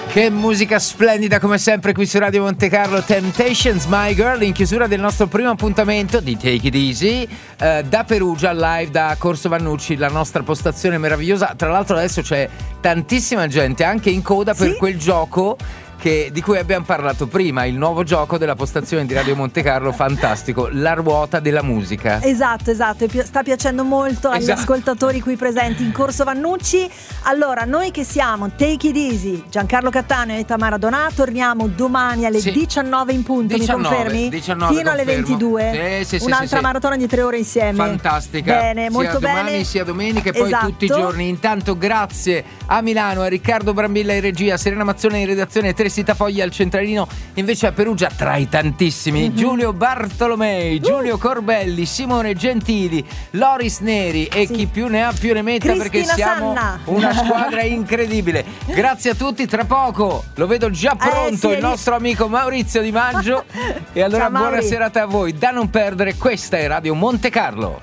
Che musica splendida come sempre qui su Radio Monte Carlo. Temptations, My Girl, in chiusura del nostro primo appuntamento di Take It Easy da Perugia, live da Corso Vannucci, la nostra postazione meravigliosa. Tra l'altro adesso c'è tantissima gente anche in coda per quel gioco di cui abbiamo parlato prima, il nuovo gioco della postazione di Radio Monte Carlo, fantastico, la ruota della musica. Esatto, sta piacendo molto agli ascoltatori qui presenti in Corso Vannucci. Allora, noi che siamo Take It Easy, Giancarlo Cattaneo e Tamara Donà, torniamo domani alle 19 in punto, 19, mi confermi? 19, fino alle 22. Un'altra maratona di 3 ore insieme. Fantastica. Bene, molto bene. Sia domani sia domenica e poi tutti i giorni. Intanto grazie a Milano, a Riccardo Brambilla in regia, Serena Mazzone in redazione, Teresita Foglia al centralino, invece a Perugia tra i tantissimi Giulio Bartolomei, Giulio Corbelli, Simone Gentili, Loris Neri e chi più ne ha più ne metta, Cristina, perché siamo una squadra incredibile. Grazie a tutti, tra poco lo vedo già pronto il nostro amico Maurizio Di Maggio e allora ciao, buona serata a voi, da non perdere. Questa è Radio Monte Carlo.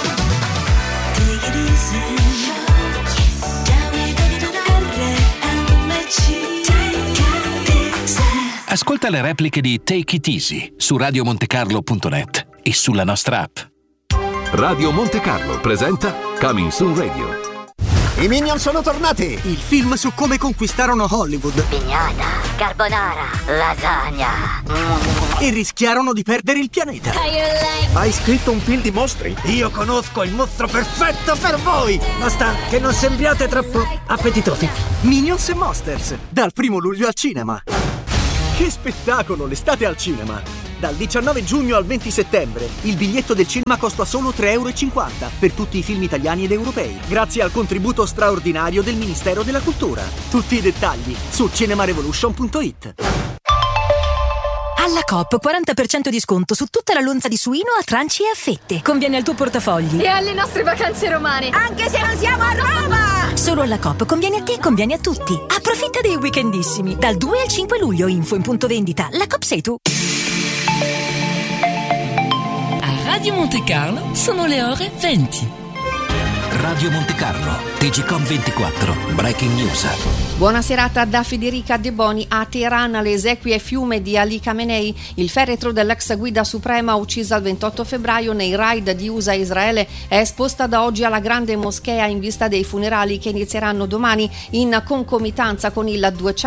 Ascolta le repliche di Take It Easy su radiomontecarlo.net e sulla nostra app. Radio Monte Carlo presenta Coming Soon Radio. I Minion sono tornati! Il film su come conquistarono Hollywood. Pignata, carbonara, lasagna. E rischiarono di perdere il pianeta. Hai scritto un film di mostri? Io conosco il mostro perfetto per voi! Basta che non sembriate troppo appetitosi. Minions e Monsters, dal 1 luglio al cinema. Che spettacolo, l'estate al cinema! Dal 19 giugno al 20 settembre il biglietto del cinema costa solo 3,50 € per tutti i film italiani ed europei, grazie al contributo straordinario del Ministero della Cultura. Tutti i dettagli su cinemarevolution.it. Alla Coop 40% di sconto su tutta la lonza di suino a tranci e a fette. Conviene al tuo portafogli e alle nostre vacanze romane, anche se non siamo a Roma. Solo alla Coop conviene a te, conviene a tutti. Approfitta dei weekendissimi dal 2 al 5 luglio. Info in punto vendita. La Coop sei tu. A Radio Monte Carlo sono le ore 20. Radio Monte Carlo, TGcom 24, Breaking News. Buona serata da Federica De Boni. A Teheran, le esequie fiume di Ali Khamenei, il feretro dell'ex guida suprema uccisa il 28 febbraio nei raid di USA e Israele, è esposta da oggi alla grande moschea in vista dei funerali che inizieranno domani in concomitanza con il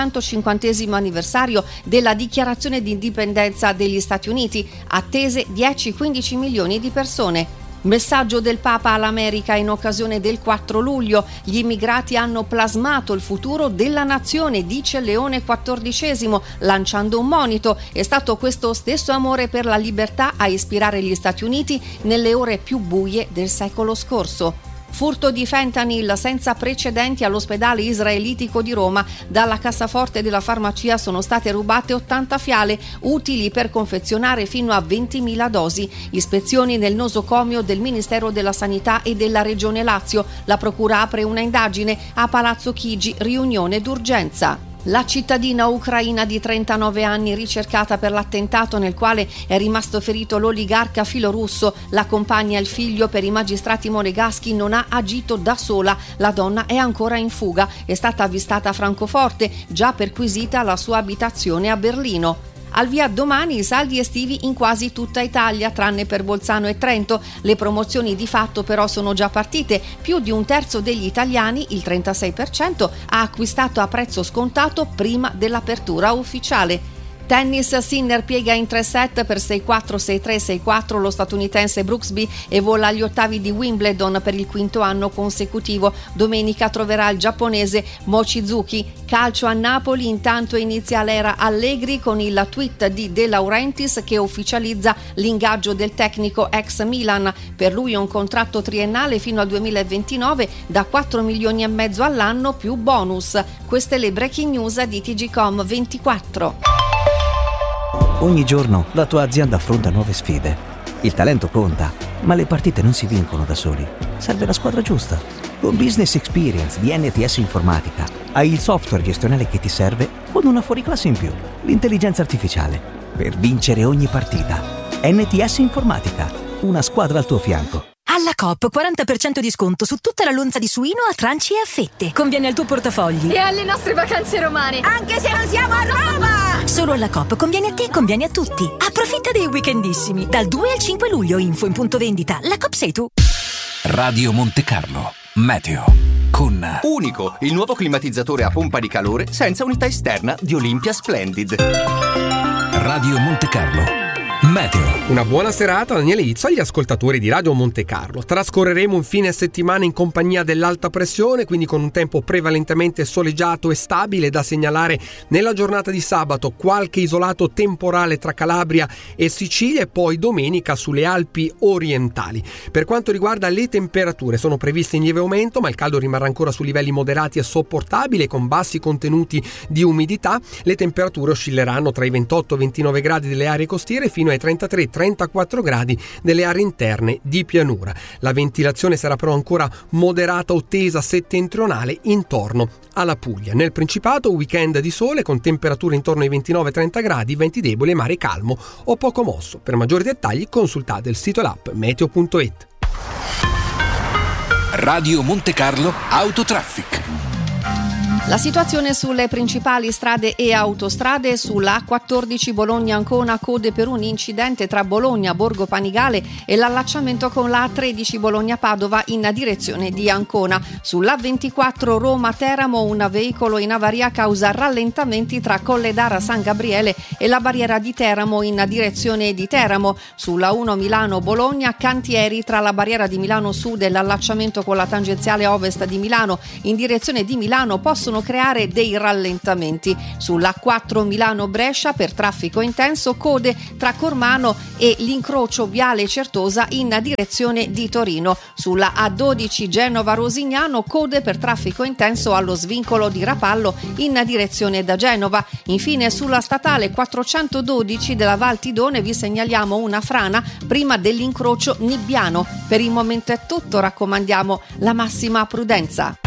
250° anniversario della dichiarazione di indipendenza degli Stati Uniti, attese 10-15 milioni di persone. Messaggio del Papa all'America in occasione del 4 luglio. Gli immigrati hanno plasmato il futuro della nazione, dice Leone XIV, lanciando un monito. È stato questo stesso amore per la libertà a ispirare gli Stati Uniti nelle ore più buie del secolo scorso. Furto di fentanyl senza precedenti all'ospedale israelitico di Roma. Dalla cassaforte della farmacia sono state rubate 80 fiale, utili per confezionare fino a 20.000 dosi. Ispezioni nel nosocomio del Ministero della Sanità e della Regione Lazio. La procura apre una indagine a Palazzo Chigi, riunione d'urgenza. La cittadina ucraina di 39 anni ricercata per l'attentato nel quale è rimasto ferito l'oligarca filorusso, la compagna e il figlio, per i magistrati monegaschi non ha agito da sola. La donna è ancora in fuga, è stata avvistata a Francoforte, già perquisita la sua abitazione a Berlino. Al via domani i saldi estivi in quasi tutta Italia, tranne per Bolzano e Trento. Le promozioni di fatto però sono già partite. Più di un terzo degli italiani, il 36%, ha acquistato a prezzo scontato prima dell'apertura ufficiale. Tennis, Sinner piega in 3 set per 6-4, 6-3, 6-4 lo statunitense Brooksby e vola agli ottavi di Wimbledon per il 5º anno consecutivo. Domenica troverà il giapponese Mochizuki. Calcio a Napoli, intanto inizia l'era Allegri con il tweet di De Laurentiis che ufficializza l'ingaggio del tecnico ex Milan. Per lui è un contratto triennale fino al 2029 da 4,5 milioni all'anno più bonus. Queste le breaking news di TGcom 24. Ogni giorno la tua azienda affronta nuove sfide. Il talento conta, ma le partite non si vincono da soli. Serve la squadra giusta. Con Business Experience di NTS Informatica hai il software gestionale che ti serve con una fuoriclasse in più, l'intelligenza artificiale, per vincere ogni partita. NTS Informatica, una squadra al tuo fianco. Alla Coop 40% di sconto su tutta la lonza di suino a tranci e a fette. Conviene al tuo portafogli e alle nostre vacanze romane, anche se non siamo a Roma. Solo alla Coop conviene a te, conviene a tutti. Approfitta dei weekendissimi dal 2 al 5 luglio. Info in punto vendita. La Coop sei tu. Radio Monte Carlo Meteo con Unico, il nuovo climatizzatore a pompa di calore senza unità esterna di Olympia Splendid. Radio Monte Carlo Meteo. Una buona serata a Daniele Izzo agli ascoltatori di Radio Monte Carlo. Trascorreremo un fine settimana in compagnia dell'alta pressione, quindi con un tempo prevalentemente soleggiato e stabile. Da segnalare nella giornata di sabato qualche isolato temporale tra Calabria e Sicilia e poi domenica sulle Alpi orientali. Per quanto riguarda le temperature, sono previste in lieve aumento, ma il caldo rimarrà ancora su livelli moderati e sopportabili con bassi contenuti di umidità. Le temperature oscilleranno tra i 28 e 29 gradi delle aree costiere fino ai 33-34 gradi delle aree interne di pianura. La ventilazione sarà però ancora moderata o tesa settentrionale intorno alla Puglia. Nel Principato weekend di sole con temperature intorno ai 29-30 gradi, venti deboli e mare calmo o poco mosso. Per maggiori dettagli consultate il sito e l'app meteo.it. Radio Monte Carlo Autotraffic. La situazione sulle principali strade e autostrade: sulla A14 Bologna-Ancona, code per un incidente tra Bologna, Borgo Panigale e l'allacciamento con la A13 Bologna-Padova in direzione di Ancona. Sulla A24 Roma-Teramo, un veicolo in avaria causa rallentamenti tra Colledara San Gabriele e la barriera di Teramo in direzione di Teramo. Sulla 1 Milano-Bologna, cantieri tra la barriera di Milano Sud e l'allacciamento con la tangenziale ovest di Milano in direzione di Milano possono creare dei rallentamenti. Sulla 4 Milano-Brescia, per traffico intenso, code tra Cormano e l'incrocio viale Certosa in direzione di Torino. Sulla A12 Genova-Rosignano, code per traffico intenso allo svincolo di Rapallo in direzione da Genova. Infine sulla statale 412 della Val Tidone vi segnaliamo una frana prima dell'incrocio Nibbiano. Per il momento è tutto, raccomandiamo la massima prudenza.